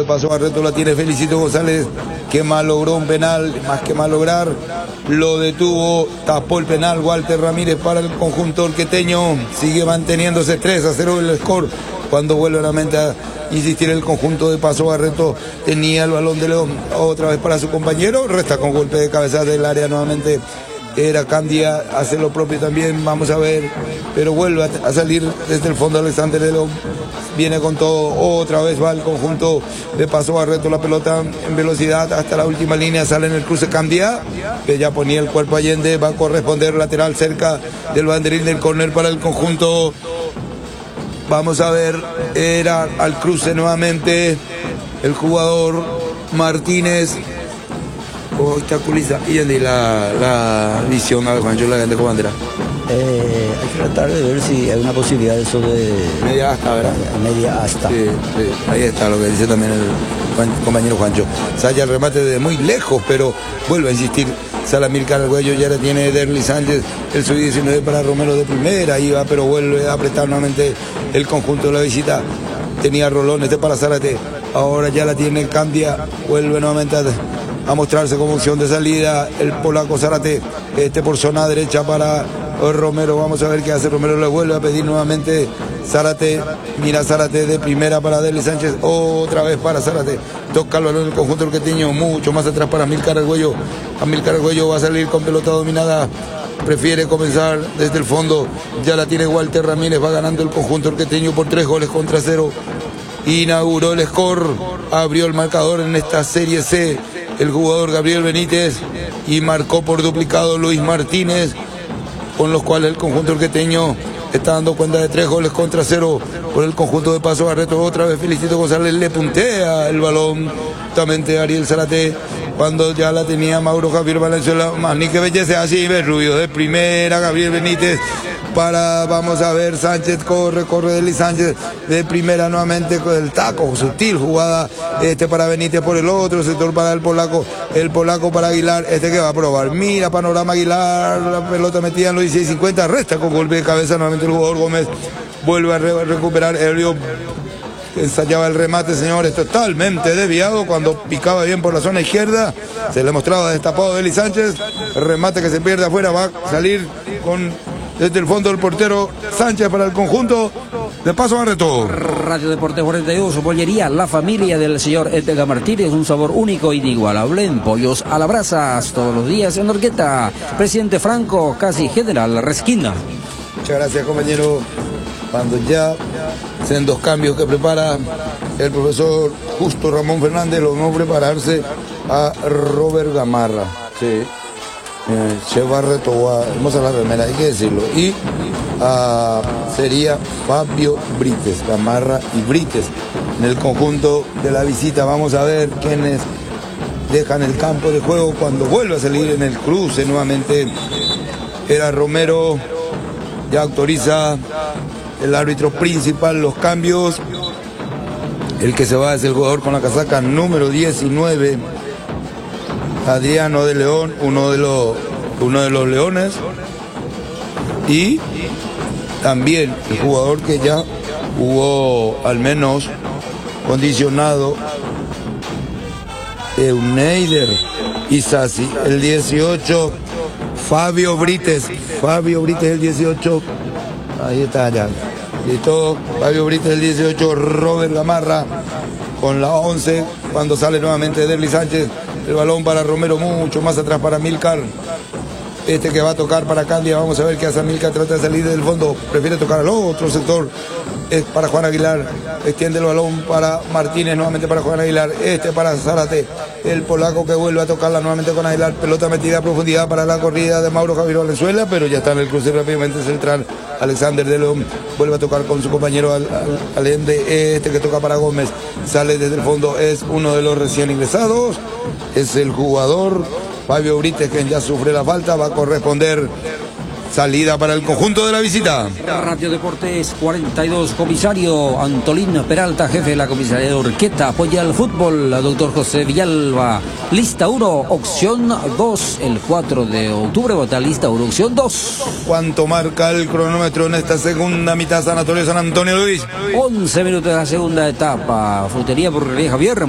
de Paso Barreto la tiene Felicito González, que malogró un penal, más que malograr, lo detuvo, tapó el penal Walter Ramírez para el conjunto orqueteño, sigue manteniéndose 3-0 el score, cuando vuelve nuevamente a insistir el conjunto de Paso Barreto, tenía el balón de León otra vez para su compañero, resta con golpe de cabeza del área nuevamente. Era Candia, hace lo propio también, vamos a ver, pero vuelve a salir desde el fondo Alexander de León, viene con todo, otra vez va el conjunto de Paso Barreto, la pelota en velocidad hasta la última línea, sale en el cruce Candia, que ya ponía el cuerpo Allende, va a corresponder lateral cerca del banderín del córner para el conjunto. Vamos a ver, era al cruce nuevamente el jugador Martínez. Obstaculiza y la visión a Juancho la gente comandera. Hay que tratar de ver si hay una posibilidad de eso de media asta, ¿verdad? Media asta. Sí, ahí está lo que dice también el compañero Juancho. Sale el remate de muy lejos, pero vuelve a insistir Salamir Caragüello, ya la tiene Derly Sánchez, el sub-19 para Romero de primera, iba, pero vuelve a apretar nuevamente el conjunto de la visita. Tenía Rolón, para Zárate, ahora ya la tiene Candia, vuelve nuevamente a mostrarse como opción de salida el polaco Zárate, por zona derecha para Romero, vamos a ver qué hace Romero, le vuelve a pedir nuevamente Zárate, mira Zárate de primera para Derly Sánchez, otra vez para Zárate, toca el balón del conjunto orqueteño, mucho más atrás para Amílcar Argüello va a salir con pelota dominada, prefiere comenzar desde el fondo, ya la tiene Walter Ramírez, va ganando el conjunto orqueteño por 3-0, inauguró el score, abrió el marcador en esta Serie C, el jugador Gabriel Benítez, y marcó por duplicado Luis Martínez, con los cuales el conjunto orqueteño está dando cuenta de 3-0 por el conjunto de Paso Barreto. Otra vez Felicito González le puntea el balón, justamente Ariel Zárate, cuando ya la tenía Mauro Javier Valenzuela, más ni que belleza, así ve Rubio de primera, Gabriel Benítez para, vamos a ver, Sánchez corre Derly Sánchez de primera nuevamente con el taco, sutil jugada, para Benítez por el otro sector para el polaco para Aguilar, que va a probar, mira panorama Aguilar, la pelota metida en los 16-50, resta con golpe de cabeza nuevamente el jugador Gómez, vuelve a recuperar Elio, ensayaba el remate, señores, totalmente desviado, cuando picaba bien por la zona izquierda, se le mostraba destapado Derly Sánchez, remate que se pierde afuera, va a salir desde el fondo del portero Sánchez para el conjunto de Paso Barreto. Radio Deportes 42, Pollería La Familia del señor Edgar Martínez, un sabor único e inigualable en pollos a la brasas, todos los días en Orqueta. Presidente Franco, casi General Resquina. Muchas gracias, compañero. Cuando ya sean dos cambios que prepara el profesor Justo Ramón Fernández, lo vamos a prepararse a Robert Gamarra. Sí. Che Barreto, hermosa la remera, hay que decirlo. Y sería Fabio Brites, Gamarra y Brites en el conjunto de la visita. Vamos a ver quiénes dejan el campo de juego cuando vuelve a salir en el cruce nuevamente. Era Romero, ya autoriza el árbitro principal los cambios. El que se va es el jugador con la casaca número 19, Adriano de León, uno de los Leones, y también el jugador que ya jugó al menos condicionado, Euneider Isasi, el 18, Fabio Brites el 18, ahí está ya, listo, Fabio Brites el 18, Robert Gamarra con la 11, cuando sale nuevamente Derly Sánchez, el balón para Romero, mucho más atrás para Amílcar, que va a tocar para Candia, vamos a ver qué hace Amílcar, trata de salir del fondo, prefiere tocar al otro sector, es para Juan Aguilar, extiende el balón para Martínez, nuevamente para Juan Aguilar, para Zárate, el polaco que vuelve a tocarla nuevamente con Aguilar, pelota metida a profundidad para la corrida de Mauro Javier Valenzuela, pero ya está en el cruce rápidamente central, Alexander de León vuelve a tocar con su compañero Allende, que toca para Gómez, sale desde el fondo, es uno de los recién ingresados, es el jugador Fabio Brites, quien ya sufre la falta, va a corresponder salida para el conjunto de la visita. Radio Deportes 42, comisario Antolín Peralta, jefe de la comisaría de Orqueta, apoya al fútbol, doctor José Villalba. Lista 1, opción 2, el 4 de octubre, vota lista 1, opción 2. ¿Cuánto marca el cronómetro en esta segunda mitad, Sanatorio San Antonio Luis? 11 minutos de la segunda etapa, Frutería Burguería Javier.